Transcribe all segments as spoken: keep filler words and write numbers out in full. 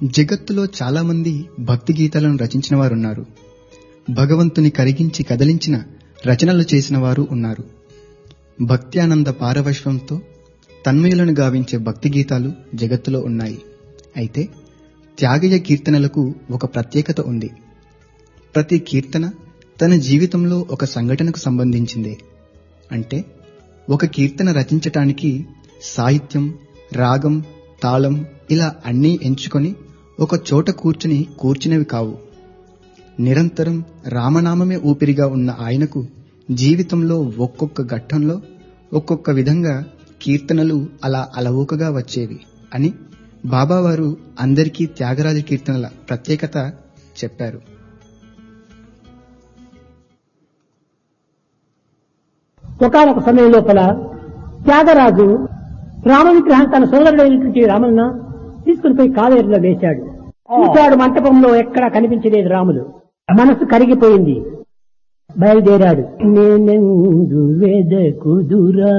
జగత్తులో చాలామంది భక్తి గీతాలను రచించిన వారున్నారు. భగవంతుని కరిగించి కదలించిన రచనలు చేసిన వారు ఉన్నారు. భక్త్యానంద పారవశ్యంతో తన్మయులను గావించే భక్తి గీతాలు జగత్తులో ఉన్నాయి. అయితే త్యాగయ్య కీర్తనలకు ఒక ప్రత్యేకత ఉంది. ప్రతి కీర్తన తన జీవితంలో ఒక సంఘటనకు సంబంధించిందే. అంటే ఒక కీర్తన రచించటానికి సాహిత్యం, రాగం, తాళం ఇలా అన్నీ ఎంచుకొని ఒక చోట కూర్చుని కూర్చునేవి కావు. నిరంతరం రామనామమే ఊపిరిగా ఉన్న ఆయనకు జీవితంలో ఒక్కొక్క ఘట్టంలో ఒక్కొక్క విధంగా కీర్తనలు అలా అలవోకగా వచ్చేవి అని బాబావారు అందరికీ త్యాగరాజ కీర్తనల ప్రత్యేకత చెప్పారు. ఒకనొక సమయం లోపల త్యాగరాజు రామ విగ్రహం తన సోదరుడైనటువంటి రామన్న తీసుకుని పోయి కావేరిలో వేశాడు. చూశాడు, మంటపంలో ఎక్కడా కనిపించలేదు రాములు. మనసు కరిగిపోయింది. బయలుదేరాడు. నేనెందు వెదకుదురా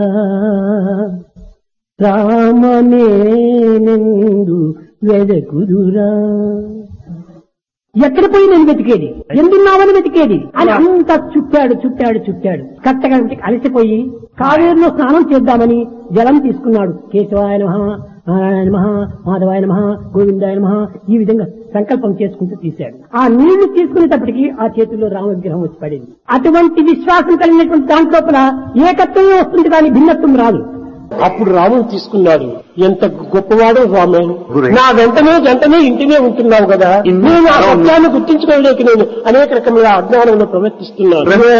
రామ, నేనెందు వెదకుదురా, ఎక్కడ పోయి నేను వెతికేది, ఎందున్నావని వెతికేది అని అంతా చుట్టాడు చుట్టాడు చుట్టాడు కట్టగా అలసిపోయి కావేరిలో స్నానం చేద్దామని జలం తీసుకున్నాడు. కేశవాయ నమః, నారాయణ నమః, మాధవాయ నమః, గోవిందాయ నమః, ఈ విధంగా సంకల్పం చేసుకుంటూ తీశాడు. ఆ నీళ్లు తీసుకునేటప్పటికీ ఆ చేతుల్లో రామ విగ్రహం వచ్చి పడింది. అటువంటి విశ్వాసం కలిగినటువంటి దాంట్లోపల ఏకత్వమే వస్తుంది కానీ భిన్నత్వం రాదు. అప్పుడు రాముడు తీసుకున్నాడు. ఎంత గొప్పవాడో స్వామి, నా వెంటనే వెంటనే ఇంటినే ఉంటున్నావు కదా, నేను ఆ సత్యాన్ని గుర్తించుకోలేక నేను అనేక రకముల అజ్ఞానంలో ప్రవర్తిస్తున్నాను.